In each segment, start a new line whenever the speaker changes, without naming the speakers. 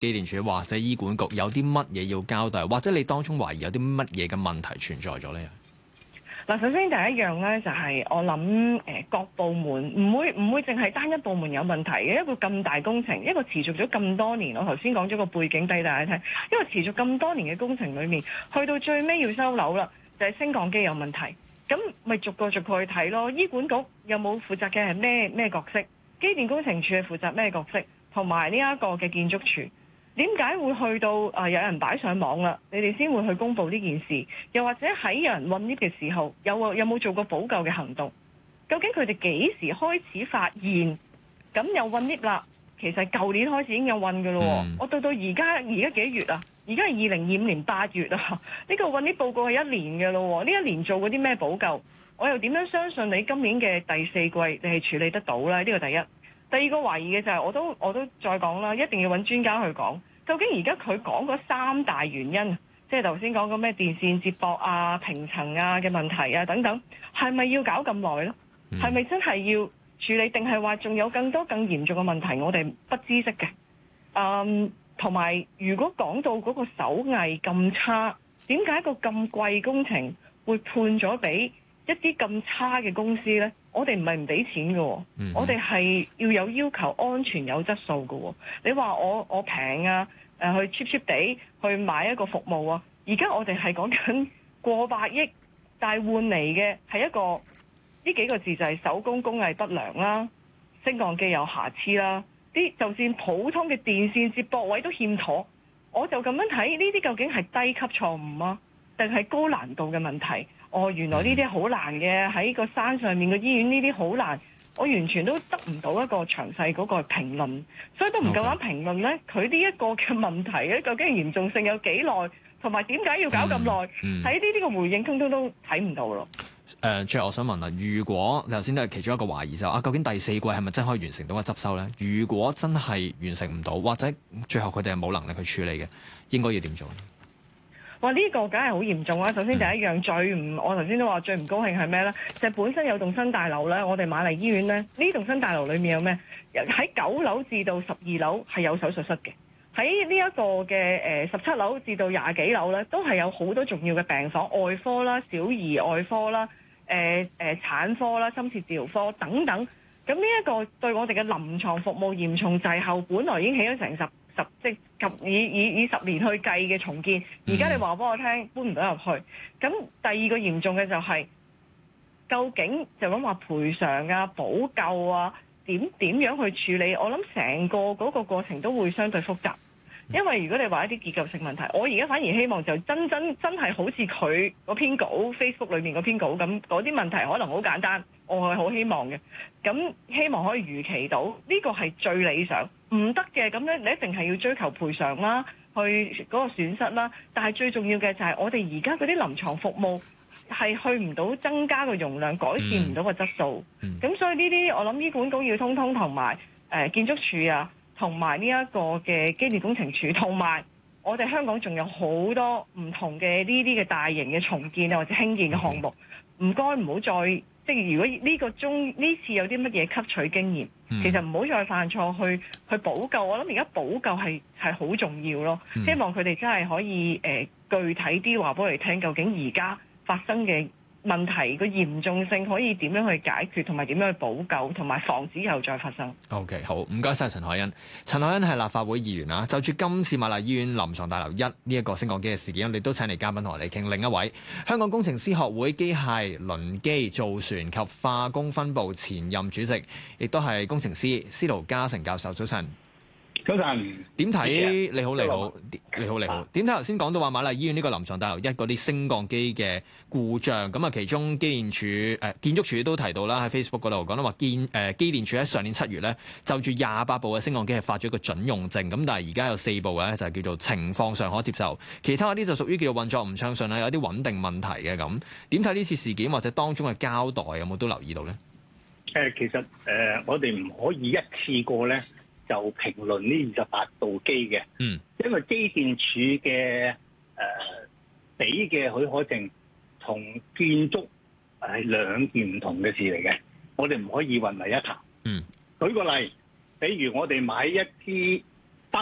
機電署或者醫管局有啲乜嘢要交代，或者你當中懷疑有啲乜嘢嘅問題存在咗呢？
嗱，首先第一樣咧就係我諗各部門唔會淨係單一部門有問題嘅，一個咁大工程，一個持續咗咁多年，我頭先講咗個背景俾大家聽，一個持續咁多年嘅工程裏面，去到最尾要收樓啦，就係升降機有問題，咁咪逐個去睇咯。醫管局有冇負責嘅係咩角色？機電工程署係負責咩角色？同埋呢一個嘅建築署。點解會去到有人擺上網啦？你哋先會去公佈呢件事，又或者喺有人運 lift 嘅時候，有冇做過補救嘅行動？究竟佢哋幾時開始發現？咁又運 lift 啦，其實舊年開始已經有運嘅咯。我到而家幾月啊？而家係2025年8月啊！呢個運 lift 報告係1年嘅咯。呢1年做過啲咩補救？我又點樣相信你今年嘅第4季你係處理得到咧？呢個第一。第二個懷疑嘅就係我都再講啦，一定要揾專家去講。究竟而家佢講嗰3大原因，即係頭先講個咩電線接駁啊、平層啊嘅問題啊等等，係咪要搞咁耐呢？係咪真係要處理，定係話仲有更多更嚴重嘅問題我哋不知悉嘅？同埋如果講到嗰個手藝咁差，點解個咁貴工程會判咗俾一啲咁差嘅公司呢？我哋唔係唔俾錢嘅，我哋係要有求安全有質素嘅。你話我平啊，去 cheap 地去買一個服務啊，而家我哋係講緊過百億，但係換嚟嘅係一個呢幾個字就係手工工藝不良啦，升降機有瑕疵啦，就算普通嘅電線接駁位都欠妥，我就咁樣睇呢啲究竟係低級錯誤啊，定係高難度嘅問題？原來呢啲好難嘅，喺個山上面嘅醫院呢啲好難，我完全都得唔到一個詳細嗰個評論，所以都唔夠膽評論呢。佢呢一個嘅問題咧，究竟嚴重性有幾耐，同埋點解要搞咁耐？喺呢啲嘅回應，通通都睇唔到咯。
最後我想問啦，如果頭先都係其中一個懷疑就究竟第4季係咪真可以完成到個執收呢？如果真係完成唔到，或者最後佢哋係冇能力去處理嘅，應該要點做？
哇！呢個梗係好嚴重啦。首先第一樣我頭先都話最唔高興係咩呢？就係本身有棟新大樓呢，我哋瑪麗醫院呢，呢棟新大樓裏面有咩？喺9樓至到12樓係有手術室嘅。喺呢一個嘅17樓至到20幾樓呢，都係有好多重要嘅病房，外科啦、小兒外科啦、產科啦、深切治療科等等。咁呢一個對我哋嘅臨床服務嚴重滯後，本來已經起咗成以10年去計嘅重建，而家你話俾我聽搬唔到入去。咁第二個嚴重嘅就係、究竟就咁話賠償啊、補救啊，點樣去處理？我諗成個嗰個過程都會相對複雜。因為如果你話一啲結構性問題，我而家反而希望就真係好似佢嗰篇稿 Facebook 裏面嗰篇稿咁，嗰啲問題可能好簡單，我係好希望嘅。咁希望可以預期到呢個係最理想。唔得嘅咁咧，你一定係要追求賠償啦，去嗰個損失啦。但係最重要嘅就係我哋而家嗰啲臨床服務係去唔到增加個容量，改善唔到個質素。咁所以呢啲我諗醫管局要通同埋建築署啊，同埋呢一個嘅機電工程署，同埋我哋香港仲有好多唔同嘅呢啲嘅大型嘅重建啊或者興建嘅項目，唔該唔好再即係如果呢次有啲乜嘢吸取經驗，其實唔好再犯錯去補救。我諗而家補救係好重要咯。希望佢哋真係可以具體啲話俾我哋聽，究竟而家發生嘅問題個嚴重性可以點樣去解決，同埋點樣去補救，同埋防止以後再發生。
OK， 好，唔該晒陳凱欣。陳凱欣係立法會議員啦。就住今次瑪麗醫院臨床大樓1呢一個升降機嘅事件，我哋都請嚟嘉賓同我哋傾。另一位香港工程師學會機械輪機造船及化工分部前任主席，亦都係工程師司徒家成教授。早晨。
早晨，
點睇？你好，點睇頭先講到話瑪麗醫院呢個臨床大樓1嗰啲升降機嘅故障？咁啊，其中機電署建築署都提到啦，喺 Facebook 嗰度講到話機電署喺上年7月咧，就住28部嘅升降機係發咗一個準用證，咁但係而家有4部咧就係叫做情況上可接受，其他嗰啲就屬於叫做運作唔暢順啦，有啲穩定問題嘅咁。點睇呢次事件或者當中嘅交代有冇都留意到咧？
其實我哋唔可以一次過咧就評論呢28部機嘅，因為機電署嘅俾嘅許可證同建築係兩件唔同嘅事嚟嘅，我哋唔可以混為一談。舉個例，比如我哋買一支燈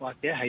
或者係